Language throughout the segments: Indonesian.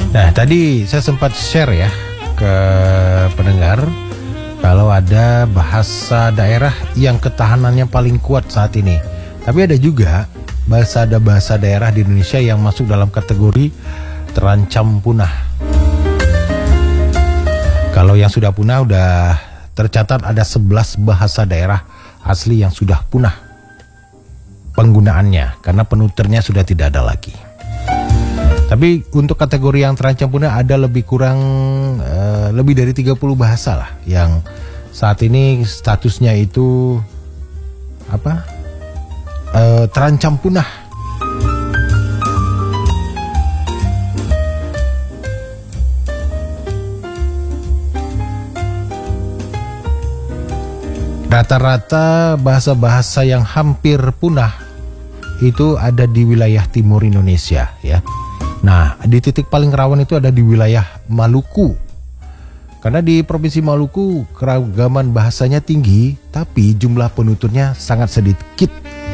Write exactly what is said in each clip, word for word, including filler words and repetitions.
Nah, tadi saya sempat share ya ke pendengar kalau ada bahasa daerah yang ketahanannya paling kuat saat ini. Tapi ada juga bahasa ada bahasa daerah di Indonesia yang masuk dalam kategori terancam punah. Kalau yang sudah punah udah tercatat ada sebelas bahasa daerah asli yang sudah punah penggunaannya karena penuturnya sudah tidak ada lagi. Tapi untuk kategori yang terancam punah ada lebih kurang uh, lebih dari tiga puluh bahasa lah yang saat ini statusnya itu apa? Uh, terancam punah. Rata-rata bahasa-bahasa yang hampir punah itu ada di wilayah timur Indonesia ya. Nah, di titik paling rawan itu ada di wilayah Maluku. Karena di Provinsi Maluku keragaman bahasanya tinggi, tapi jumlah penuturnya sangat sedikit.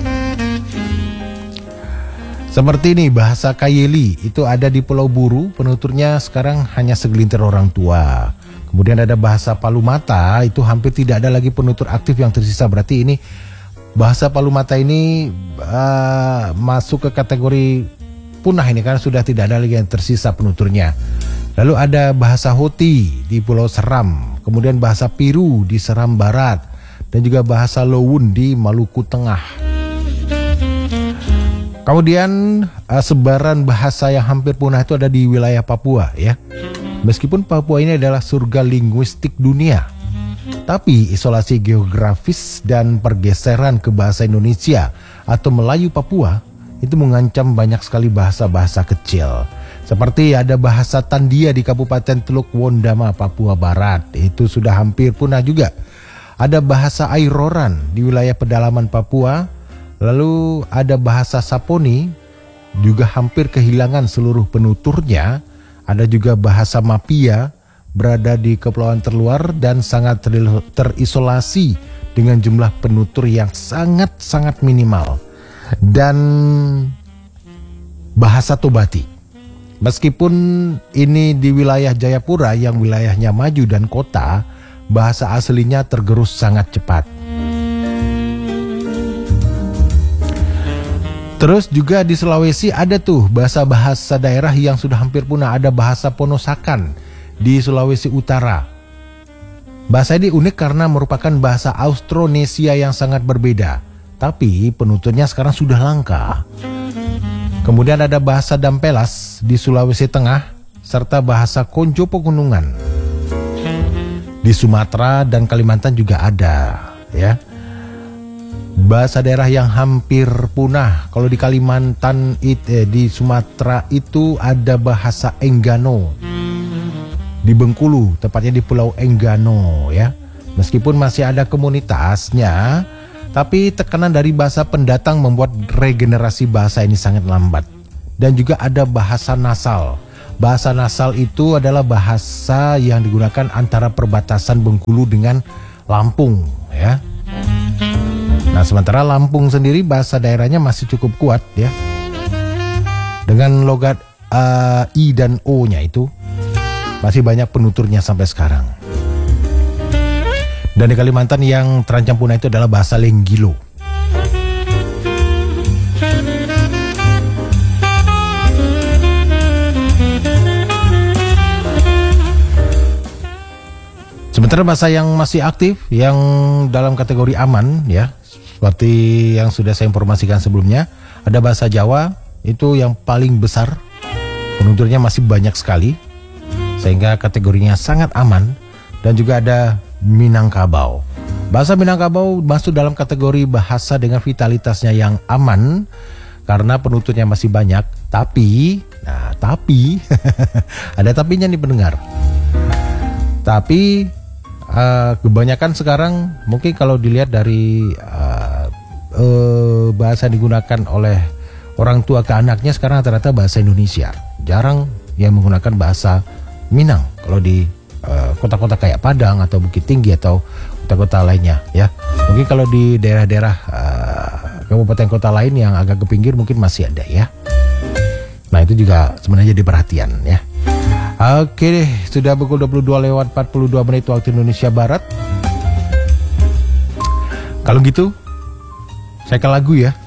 Seperti ini bahasa Kayeli, itu ada di Pulau Buru, penuturnya sekarang hanya segelintir orang tua. Kemudian ada bahasa Palumata, itu hampir tidak ada lagi penutur aktif yang tersisa. Berarti ini bahasa Palumata ini uh, masuk ke kategori punah ini karena sudah tidak ada lagi yang tersisa penuturnya. Lalu ada bahasa Hoti di Pulau Seram, kemudian bahasa Piru di Seram Barat, dan juga bahasa Lowun di Maluku Tengah. Kemudian uh, sebaran bahasa yang hampir punah itu ada di wilayah Papua ya. Meskipun Papua ini adalah surga linguistik dunia, tapi isolasi geografis dan pergeseran ke bahasa Indonesia atau Melayu Papua itu mengancam banyak sekali bahasa-bahasa kecil. Seperti ada bahasa Tandia di Kabupaten Teluk Wondama, Papua Barat. Itu sudah hampir punah juga. Ada bahasa Airoran di wilayah pedalaman Papua. Lalu ada bahasa Saponi, juga hampir kehilangan seluruh penuturnya. Ada juga bahasa Mapia, berada di kepulauan terluar dan sangat terisolasi dengan jumlah penutur yang sangat-sangat minimal. Dan bahasa Tobati, meskipun ini di wilayah Jayapura yang wilayahnya maju dan kota, bahasa aslinya tergerus sangat cepat. Terus juga di Sulawesi ada tuh bahasa-bahasa daerah yang sudah hampir punah. Ada bahasa Ponosakan di Sulawesi Utara. Bahasa ini unik karena merupakan bahasa Austronesia yang sangat berbeda, tapi penuturnya sekarang sudah langka. Kemudian ada bahasa Dampelas di Sulawesi Tengah, serta bahasa Konjo Pegunungan. Di Sumatera dan Kalimantan juga ada ya. Bahasa daerah yang hampir punah. Kalau di Kalimantan, eh, di Sumatera itu ada bahasa Enggano. Di Bengkulu, tepatnya di Pulau Enggano ya. Meskipun masih ada komunitasnya, tapi tekanan dari bahasa pendatang membuat regenerasi bahasa ini sangat lambat. Dan juga ada bahasa nasal. Bahasa nasal itu adalah bahasa yang digunakan antara perbatasan Bengkulu dengan Lampung ya. Nah, sementara Lampung sendiri bahasa daerahnya masih cukup kuat ya. Dengan logat uh, I dan O-nya itu masih banyak penuturnya sampai sekarang. Dan di Kalimantan yang terancam punah itu adalah bahasa Lenggilo. Sementara bahasa yang masih aktif, yang dalam kategori aman ya, seperti yang sudah saya informasikan sebelumnya, ada bahasa Jawa, itu yang paling besar, penuturnya masih banyak sekali, sehingga kategorinya sangat aman. Dan juga ada Minangkabau. Bahasa Minangkabau masuk dalam kategori bahasa dengan vitalitasnya yang aman, karena penuturnya masih banyak, tapi, nah tapi, ada tapinya nih pendengar. Tapi uh, kebanyakan sekarang mungkin kalau dilihat dari uh, uh, bahasa digunakan oleh orang tua ke anaknya sekarang rata-rata bahasa Indonesia. Jarang yang menggunakan bahasa Minang kalau di uh, kota-kota kayak Padang atau Bukit Tinggi atau kota-kota lainnya ya. Mungkin kalau di daerah-daerah uh, kabupaten kota lain yang agak ke pinggir mungkin masih ada ya. Nah itu juga sebenarnya jadi perhatian ya. Oke deh, sudah pukul dua puluh dua lewat empat puluh dua menit waktu Indonesia Barat. Kalau gitu, saya ke lagu ya.